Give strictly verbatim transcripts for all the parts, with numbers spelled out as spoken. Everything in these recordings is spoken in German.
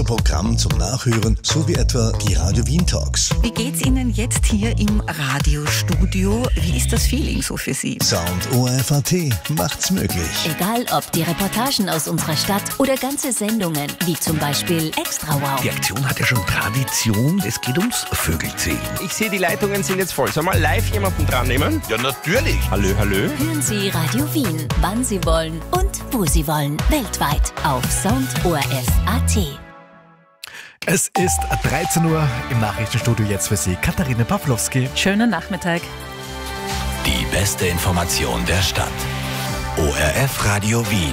Programm zum Nachhören sowie etwa die Radio Wien Talks. Wie geht's Ihnen jetzt hier im Radiostudio? Wie ist das Feeling so für Sie? Sound O R F A T macht's möglich. Egal ob die Reportagen aus unserer Stadt oder ganze Sendungen, wie zum Beispiel Extra Wow. Die Aktion hat ja schon Tradition, es geht ums Vögelzählen. Ich sehe, die Leitungen sind jetzt voll. Soll mal live jemanden dran nehmen? Ja, natürlich. Hallo, hallo. Hören Sie Radio Wien, wann Sie wollen und wo Sie wollen. Weltweit auf Sound O R F A T. Es ist dreizehn Uhr im Nachrichtenstudio, jetzt für Sie Katharina Pawlowski. Schönen Nachmittag. Die beste Information der Stadt. O R F Radio Wien.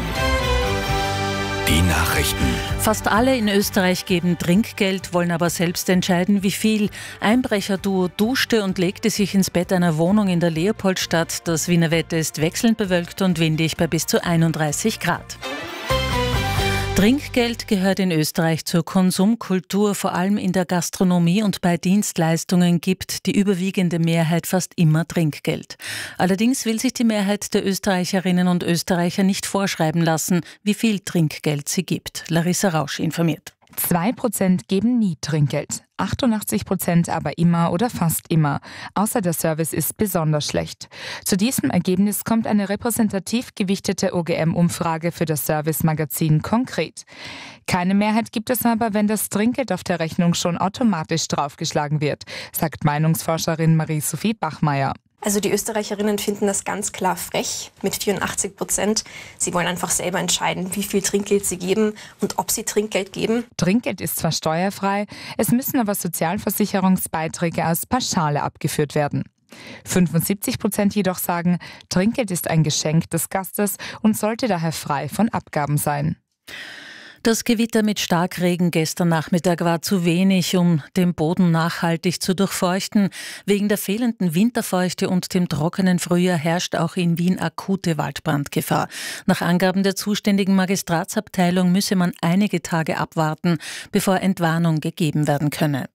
Die Nachrichten. Fast alle in Österreich geben Trinkgeld, wollen aber selbst entscheiden, wie viel. Einbrecherduo duschte und legte sich ins Bett einer Wohnung in der Leopoldstadt. Das Wiener Wetter ist wechselnd bewölkt und windig bei bis zu einunddreißig Grad. Trinkgeld gehört in Österreich zur Konsumkultur, vor allem in der Gastronomie und bei Dienstleistungen gibt die überwiegende Mehrheit fast immer Trinkgeld. Allerdings will sich die Mehrheit der Österreicherinnen und Österreicher nicht vorschreiben lassen, wie viel Trinkgeld sie gibt. Larissa Rausch informiert. Zwei Prozent geben nie Trinkgeld, achtundachtzig Prozent aber immer oder fast immer, außer der Service ist besonders schlecht. Zu diesem Ergebnis kommt eine repräsentativ gewichtete O G M-Umfrage für das Service-Magazin Konkret. Keine Mehrheit gibt es aber, wenn das Trinkgeld auf der Rechnung schon automatisch draufgeschlagen wird, sagt Meinungsforscherin Marie-Sophie Bachmeier. Also die Österreicherinnen finden das ganz klar frech mit vierundachtzig Prozent. Sie wollen einfach selber entscheiden, wie viel Trinkgeld sie geben und ob sie Trinkgeld geben. Trinkgeld ist zwar steuerfrei, es müssen aber Sozialversicherungsbeiträge als Pauschale abgeführt werden. fünfundsiebzig Prozent jedoch sagen, Trinkgeld ist ein Geschenk des Gastes und sollte daher frei von Abgaben sein. Das Gewitter mit Starkregen gestern Nachmittag war zu wenig, um den Boden nachhaltig zu durchfeuchten. Wegen der fehlenden Winterfeuchte und dem trockenen Frühjahr herrscht auch in Wien akute Waldbrandgefahr. Nach Angaben der zuständigen Magistratsabteilung müsse man einige Tage abwarten, bevor Entwarnung gegeben werden könne.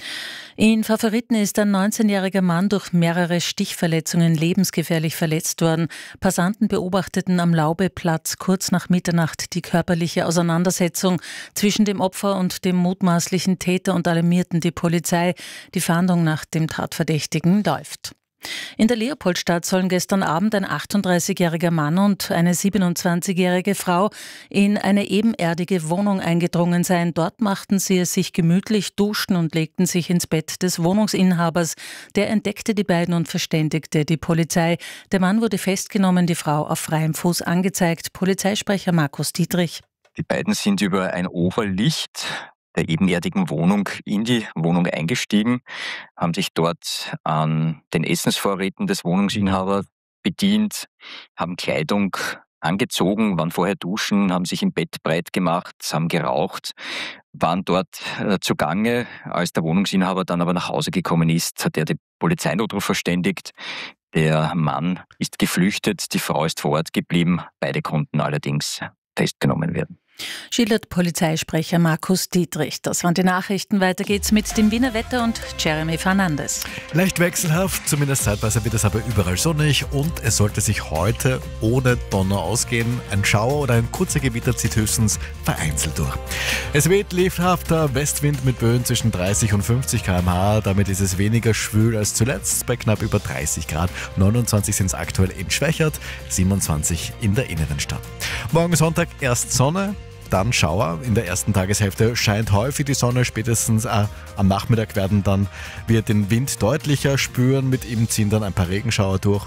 In Favoriten ist ein neunzehnjähriger Mann durch mehrere Stichverletzungen lebensgefährlich verletzt worden. Passanten beobachteten am Laubeplatz kurz nach Mitternacht die körperliche Auseinandersetzung zwischen dem Opfer und dem mutmaßlichen Täter und alarmierten die Polizei. Die Fahndung nach dem Tatverdächtigen läuft. In der Leopoldstadt sollen gestern Abend ein achtunddreißigjähriger Mann und eine siebenundzwanzigjährige Frau in eine ebenerdige Wohnung eingedrungen sein. Dort machten sie es sich gemütlich, duschten und legten sich ins Bett des Wohnungsinhabers. Der entdeckte die beiden und verständigte die Polizei. Der Mann wurde festgenommen, die Frau auf freiem Fuß angezeigt. Polizeisprecher Markus Dietrich. Die beiden sind über ein Oberlicht der ebenerdigen Wohnung in die Wohnung eingestiegen, haben sich dort an den Essensvorräten des Wohnungsinhabers bedient, haben Kleidung angezogen, waren vorher duschen, haben sich im Bett breit gemacht, haben geraucht, waren dort äh, zugange. Als der Wohnungsinhaber dann aber nach Hause gekommen ist, hat er den Polizeinotruf verständigt. Der Mann ist geflüchtet, die Frau ist vor Ort geblieben. Beide konnten allerdings festgenommen werden. Schildert Polizeisprecher Markus Dietrich. Das waren die Nachrichten. Weiter geht's mit dem Wiener Wetter und Jeremy Fernandes. Leicht wechselhaft, zumindest zeitweise wird es aber überall sonnig und es sollte sich heute ohne Donner ausgehen. Ein Schauer oder ein kurzer Gewitter zieht höchstens vereinzelt durch. Es weht lebhafter Westwind mit Böen zwischen dreißig und fünfzig Kilometer pro Stunde. Damit ist es weniger schwül als zuletzt bei knapp über dreißig Grad. neunundzwanzig sind es aktuell in Schwächert, siebenundzwanzig in der Innenstadt. Morgen Sonntag erst Sonne, dann Schauer. In der ersten Tageshälfte scheint häufig die Sonne, spätestens äh, am Nachmittag werden dann wir den Wind deutlicher spüren. Mit ihm ziehen dann ein paar Regenschauer durch.